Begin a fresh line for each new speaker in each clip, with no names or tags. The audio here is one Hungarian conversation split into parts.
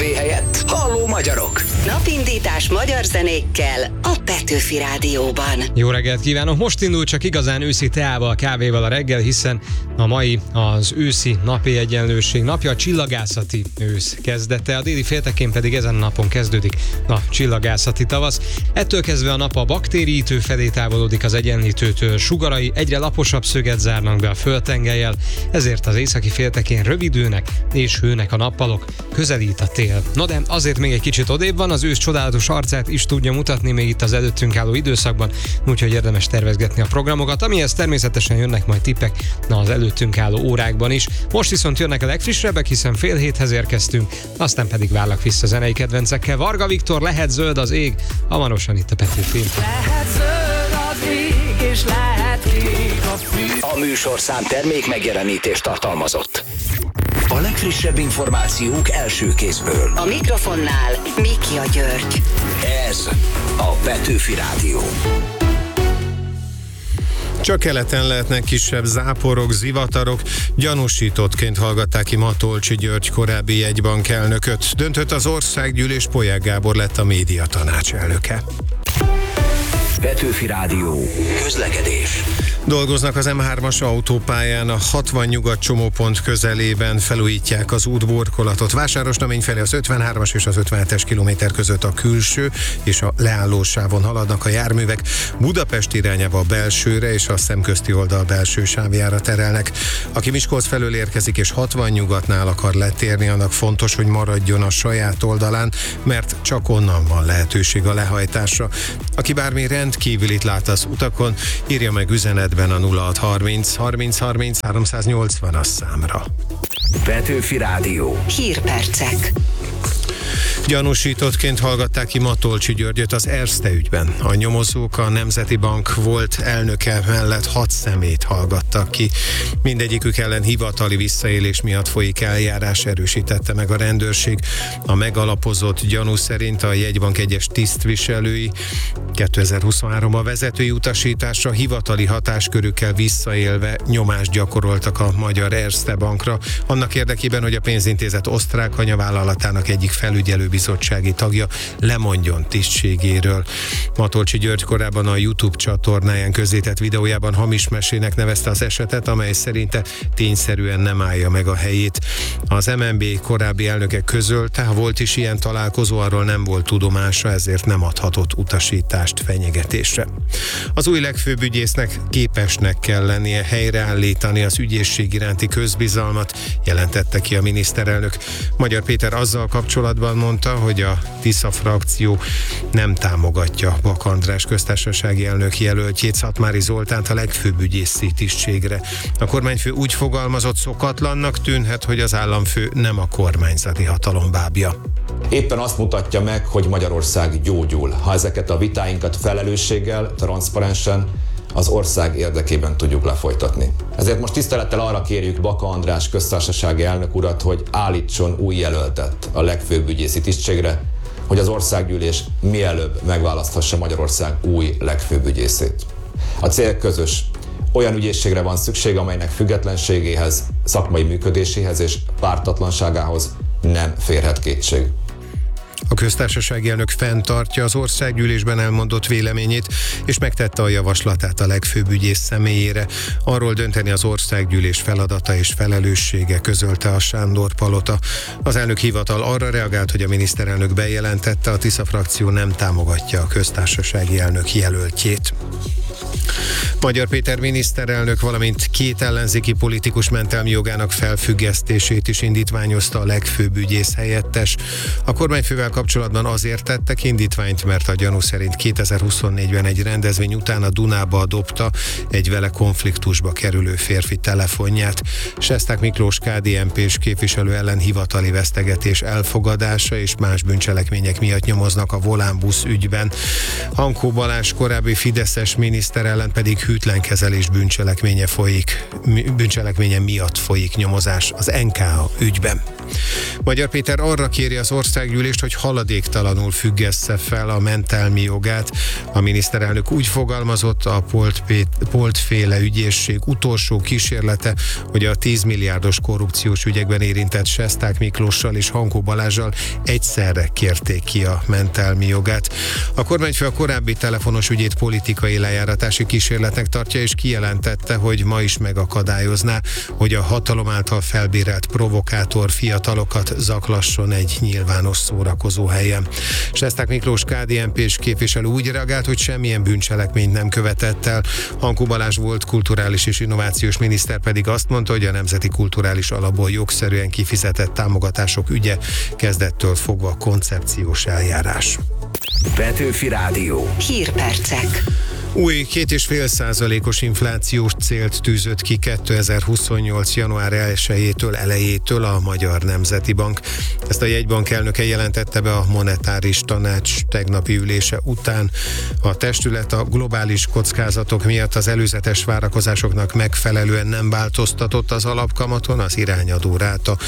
kávé helyett halló magyarok.
Napindítás magyar zenékkel a Petőfi Rádióban.
Jó reggelt kívánok! Most indul csak igazán őszi teával, kávéval a reggel, hiszen a mai az őszi napi egyenlőség napja, a csillagászati ősz kezdete, a déli féltekén pedig ezen a napon kezdődik a csillagászati tavasz. Ettől kezdve a nap a baktéritő felé távolodik, az egyenlítőtől sugarai egyre laposabb szöget zárnak be a földtengellyel, ezért az északi féltekén rövidülnek és hőnek a nappalok, közelít a tél. No de azért még egy kicsit odébb van, az ősz csodálatos arcát is tudja mutatni még itt az előttünk álló időszakban, úgyhogy érdemes tervezgetni a programokat, amihez természetesen jönnek majd tippek az előttünk álló órákban is. Most viszont jönnek a legfrissebbek, hiszen 6:30 érkeztünk, aztán pedig várlak vissza zenei kedvencekkel. Varga Viktor, Lehet zöld az ég, hamarosan itt a Petőfi.
Lehet zöld az ég, és lehet kék a fű.
A műsorszám termék megjelenítést tartalmazott. A legfrissebb információk első kézből.
A mikrofonnál Miki a György.
Ez a Petőfi Rádió.
Csak keleten lehetnek kisebb záporok, zivatarok. Gyanúsítottként hallgatták ki Matolcsy György korábbi jegybank elnököt. Döntött az Országgyűlés, Polyák Gábor lett a médiatanács elnöke.
Petőfi Rádió. Közlekedés.
Dolgoznak az M3-as autópályán, a 60 nyugat csomópont közelében, felújítják az útburkolatot. Vásárosnamény felé az 53-as és az 57-es kilométer között a külső és a leállósávon haladnak a járművek. Budapest irányába a belsőre és a szemközti oldal belső sávjára terelnek. Aki Miskolc felől érkezik és 60 nyugatnál akar letérni, annak fontos, hogy maradjon a saját oldalán, mert csak onnan van lehetőség a lehajtásra. Aki bármi rendkívülit lát az utakon, írja meg üzenetben a 0630 30 30 380-as számra.
Petőfi Rádió.
Hírpercek.
Gyanúsítottként hallgatták ki Matolcsy Györgyöt az Erste ügyben. A nyomozók a Nemzeti Bank volt elnöke mellett 6 személyt hallgattak ki. Mindegyikük ellen hivatali visszaélés miatt folyik eljárás, erősítette meg a rendőrség. A megalapozott gyanú szerint a jegybank egyes tisztviselői 2023-ban vezetői utasításra hivatali hatáskörükkel visszaélve nyomást gyakoroltak a magyar Erste Bankra, annak érdekében, hogy a pénzintézet osztrák anyavállalatának egyik felügyelőbizottsági tagja lemondjon tisztségéről. Matolcsy György korábban a YouTube csatornáján közzétett videójában hamis mesének nevezte az esetet, amely szerinte tényszerűen nem állja meg a helyét. Az MNB korábbi elnöke közölte, ha volt is ilyen találkozó, arról nem volt tudomása, ezért nem adhatott utasítást fenyegetésre. Az új legfőbb ügyésznek képesnek kell lennie helyreállítani az ügyészség iránti közbizalmat, jelentette ki a miniszterelnök. Magyar Péter azzal kapcsolatban mondta, hogy a Tisza frakció nem támogatja Bak András köztársasági elnök jelöltjét, Szatmári Zoltánt a legfőbb ügyészi tisztségre. A kormányfő úgy fogalmazott, szokatlannak tűnhet, hogy az államfő nem a kormányzati hatalom bábja.
Éppen azt mutatja meg, hogy Magyarország gyógyul, ha ezeket a vitáinkat felelősséggel, transzparensen, az ország érdekében tudjuk lefolytatni. Ezért most tisztelettel arra kérjük Baka András köztársasági elnök urat, hogy állítson új jelöltet a legfőbb ügyészi tisztségre, hogy az Országgyűlés mielőbb megválaszthassa Magyarország új legfőbb ügyészét. A cél közös. Olyan ügyészségre van szükség, amelynek függetlenségéhez, szakmai működéséhez és pártatlanságához nem férhet kétség.
A köztársasági elnök fenntartja az Országgyűlésben elmondott véleményét, és megtette a javaslatát a legfőbb ügyész személyére. Arról dönteni az Országgyűlés feladata és felelőssége, közölte a Sándor Palota. Az elnök hivatal arra reagált, hogy a miniszterelnök bejelentette, a Tisza frakció nem támogatja a köztársasági elnök jelöltjét. Magyar Péter miniszterelnök, valamint 2 ellenzéki politikus mentelmi jogának felfüggesztését is indítványozta a legfőbb ügyész helyettes. A kormányfővel kapcsolatban azért tettek indítványt, mert a gyanú szerint 2024-ben egy rendezvény után a Dunába dobta egy vele konfliktusba kerülő férfi telefonját. Sesták Miklós KDNP-s képviselő ellen hivatali vesztegetés elfogadása és más bűncselekmények miatt nyomoznak a Volánbusz ügyben. Hankó Balázs korábbi fideszes miniszter ellen pedig hűtlenkezelés bűncselekménye miatt folyik nyomozás az NKA ügyben. Magyar Péter arra kéri az országgyűlést, hogy haladéktalanul függessze fel a mentelmi jogát. A miniszterelnök úgy fogalmazott, a Polt-féle ügyészség utolsó kísérlete, hogy a 10 milliárdos korrupciós ügyekben érintett Sesták Miklóssal és Hankó Balázssal egyszerre kérték ki a mentelmi jogát. A kormányfő a korábbi telefonos ügyét politikai lejáratási kísérletnek tartja, és kijelentette, hogy ma is megakadályozná, hogy a hatalom által felbérelt provokátor fiatalokat zaklasson egy nyilvános szórakozó helyen. Sesták Miklós KDNP-s képviselő úgy reagált, hogy semmilyen bűncselekményt nem követett el. Hankó Balázs volt kulturális és innovációs miniszter pedig azt mondta, hogy a Nemzeti Kulturális Alapból jogszerűen kifizetett támogatások ügye kezdettől fogva koncepciós eljárás.
Petőfi Rádió.
Hírpercek.
Új 2,5%-os inflációs célt tűzött ki 2028. január 1-től elejétől a Magyar Nemzeti Bank. Ezt a jegybank elnöke jelentette be a monetáris tanács tegnapi ülése után. A testület a globális kockázatok miatt az előzetes várakozásoknak megfelelően nem változtatott az alapkamaton, az irányadó ráta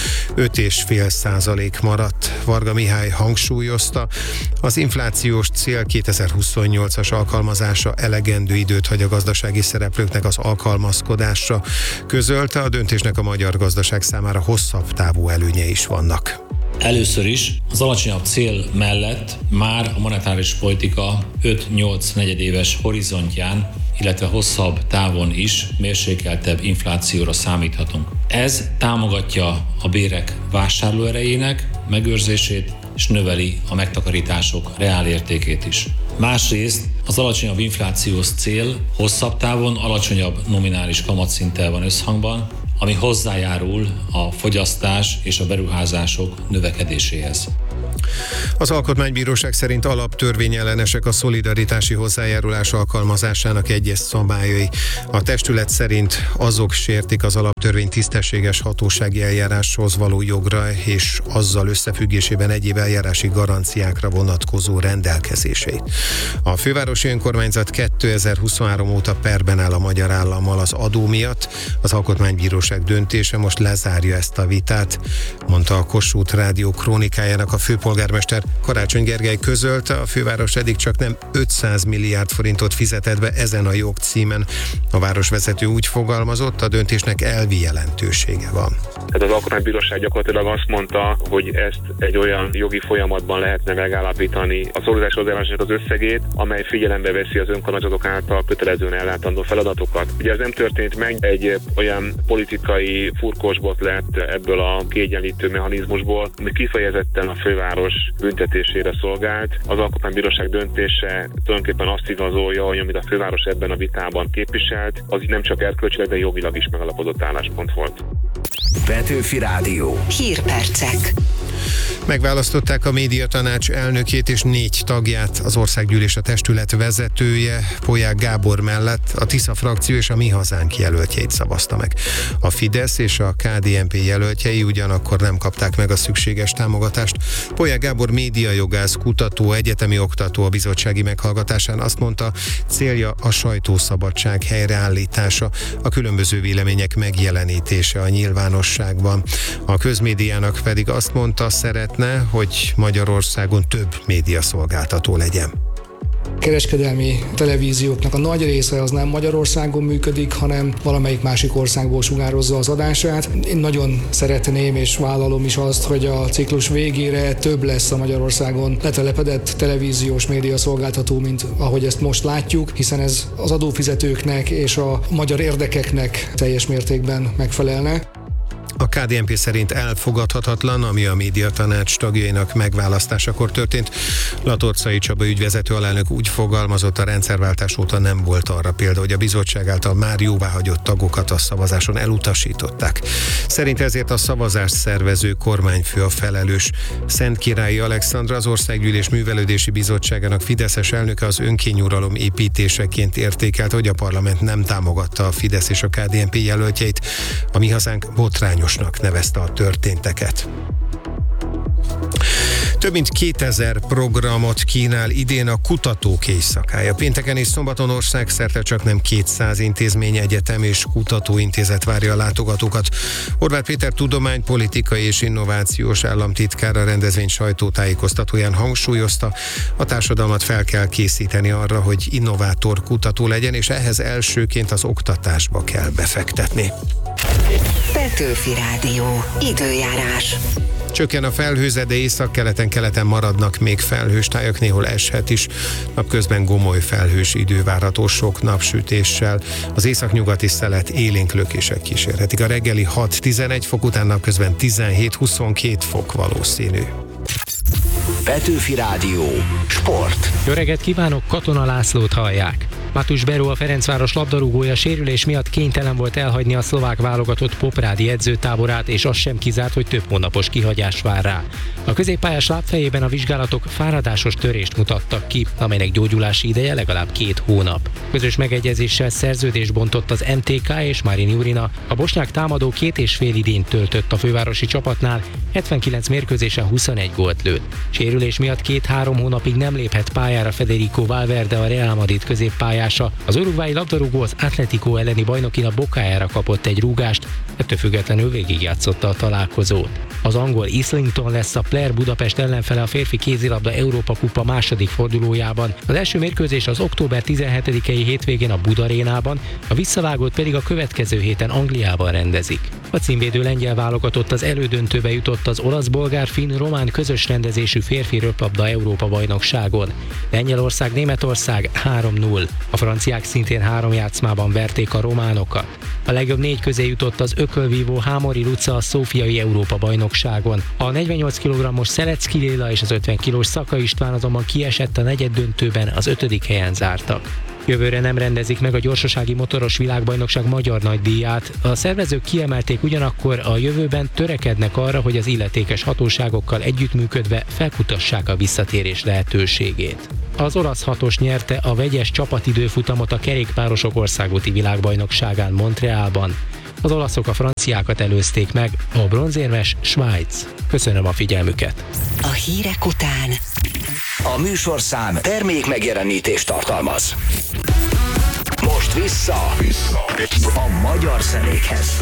5,5% maradt. Varga Mihály hangsúlyozta, az inflációs cél 2028-as alkalmazása elegendő időt hagy a gazdasági szereplőknek az alkalmazkodásra. Közölte, a döntésnek a magyar gazdaság számára hosszabb távú előnyei is vannak.
Először is az alacsonyabb cél mellett már a monetáris politika 5-8 negyedéves horizontján, illetve hosszabb távon is mérsékeltebb inflációra számíthatunk. Ez támogatja a bérek vásárlóerejének megőrzését és növeli a megtakarítások reálértékét is. Másrészt az alacsonyabb inflációs cél hosszabb távon alacsonyabb nominális kamatszinttel van összhangban, ami hozzájárul a fogyasztás és a beruházások növekedéséhez.
Az Alkotmánybíróság szerint alaptörvényellenesek a szolidaritási hozzájárulás alkalmazásának egyes szabályai. A testület szerint azok sértik az alaptörvény tisztességes hatósági eljáráshoz való jogra és azzal összefüggésében egyéb eljárási garanciákra vonatkozó rendelkezéseit. A fővárosi önkormányzat 2023 óta perben áll a magyar állammal az adó miatt. Az Alkotmánybíróság döntése most lezárja ezt a vitát, mondta a Kossuth Rádió krónikájának a főpolgármester. Karácsony Gergely közölte, a főváros eddig csak nem 500 milliárd forintot fizetett be ezen a jogcímen. A városvezető úgy fogalmazott, a döntésnek elvi jelentősége van.
Tehát az Alkotmánybíróság gyakorlatilag azt mondta, hogy ezt egy olyan jogi folyamatban lehetne megállapítani a szolidaritás hozzájárulásnak az összegét, amely figyelembe veszi az önkormányzatok által kötelezően ellátandó feladatokat. Ugye ez nem történt meg, egy olyan politikai furkósbot lett ebből a kiegyenlítő mechanizmusból, ami kifejezetten a főváros büntetésére szolgált. Az Alkotmánybíróság döntése tulajdonképpen azt igazolja, hogy amit a főváros ebben a vitában képviselt, az nem csak erkölcsileg, de jogilag is megalapozott álláspont volt.
Petőfi Rádió.
Hírpercek.
Megválasztották a médiatanács elnökét és 4 tagját. Az országgyűlés a testület vezetője, Polyák Gábor mellett a Tisza frakció és a Mi Hazánk jelöltjeit szavazta meg. A Fidesz és a KDNP jelöltjei ugyanakkor nem kapták meg a szükséges támogatást. Polyák Gábor médiajogász, kutató, egyetemi oktató a bizottsági meghallgatásán azt mondta, célja a sajtószabadság helyreállítása, a különböző vélemények megjelenítése a nyilvánosságban. A közmédiának pedig azt mondta, szeretne, hogy Magyarországon több médiaszolgáltató legyen.
Kereskedelmi televízióknak a nagy része az nem Magyarországon működik, hanem valamelyik másik országból sugározza az adását. Én nagyon szeretném és vállalom is azt, hogy a ciklus végére több lesz a Magyarországon letelepedett televíziós médiaszolgáltató, mint ahogy ezt most látjuk, hiszen ez az adófizetőknek és a magyar érdekeknek teljes mértékben megfelelne.
A KDNP szerint elfogadhatatlan, ami a médiatanács tagjainak megválasztásakor történt. Latorcai Csaba ügyvezető alelnök úgy fogalmazott, a rendszerváltás óta nem volt arra példa, hogy a bizottság által már jóváhagyott tagokat a szavazáson elutasították. Szerint ezért a szavazást szervező kormányfő a felelős. Szentkirályi Alexandra, az Országgyűlés Művelődési Bizottságának fideszes elnöke az önkényuralom építéseként értékelt, hogy a parlament nem támogatta a Fidesz és a KDNP jelöltjeit. A Mi Hazánk botrányosnak nevezte a történteket. Több mint 2000 programot kínál idén a Kutatók Éjszakája. Pénteken és szombaton országszerte csaknem 200 intézmény, egyetem és kutatóintézet várja a látogatókat. Horváth Péter tudománypolitikai és innovációs államtitkár a rendezvény sajtótájékoztatóján hangsúlyozta, a társadalmat fel kell készíteni arra, hogy innovátor kutató legyen, és ehhez elsőként az oktatásba kell befektetni.
Petőfi Rádió. Időjárás.
Csökken a felhőzet, de északkeleten maradnak még felhős tájak, néhol eshet is. Napközben gomoly felhős idő várható sok napsütéssel. Az északnyugati szelet élénk lökések kísérhetik. A reggeli 6-11 fok után napközben 17-22 fok valószínű.
Petőfi Rádió. Sport.
Jó reggelt kívánok, Katona Lászlót hallják. Mátus Beró, a Ferencváros labdarúgója sérülés miatt kénytelen volt elhagyni a szlovák válogatott Poprádi edzőtáborát, és az sem kizárt, hogy több hónapos kihagyás vár rá. A középpályás lábfejében a vizsgálatok fáradásos törést mutattak ki, amelynek gyógyulási ideje legalább 2 hónap. Közös megegyezéssel szerződést bontott az MTK és Marin Jurina. A bosnyák támadó 2,5 idényt töltött a fővárosi csapatnál, 79 mérkőzésen 21 gólt lőtt. Sérülés miatt 2-3 hónapig nem léphet pályára Federico Valverde, a Real Madrid középpályása. Az urugvái labdarúgó az Atletico elleni bajnokin a bokájára kapott egy rúgást, ettől függetlenül végigjátszotta a találkozót. Az angol Islington lesz a Player Budapest ellenfele a férfi kézilabda Európa Kupa második fordulójában. Az első mérkőzés az október 17-i hétvégén a Budarénában, a visszavágót pedig a következő héten Angliában rendezik. A címvédő lengyel válogatott az elődöntőbe jutott az olasz-bolgár-finn-román közös rendezésű férfi röplabda Európa-bajnokságon. Lengyelország-Németország 3-0. A franciák szintén 3 játszmában verték a románokat. A legjobb 4 közé jutott az ökölvívó Hámori Luca a szófiai Európa-bajnokságon. A 48 kg-os Szelecki Léla és az 50 kg-s Szaka István azonban kiesett a negyeddöntőben, az 5. helyen zártak. Jövőre nem rendezik meg a gyorsasági motoros világbajnokság magyar nagydíját. A szervezők kiemelték, ugyanakkor a jövőben törekednek arra, hogy az illetékes hatóságokkal együttműködve felkutassák a visszatérés lehetőségét. Az olasz hatos nyerte a vegyes csapatidőfutamot a kerékpárosok országúti világbajnokságán Montrealban. Az olaszok a franciákat előzték meg, a bronzérmes Svájc. Köszönöm a figyelmüket!
A hírek után
A műsorszám termék megjelenítést tartalmaz. Most vissza a magyar zenékhez.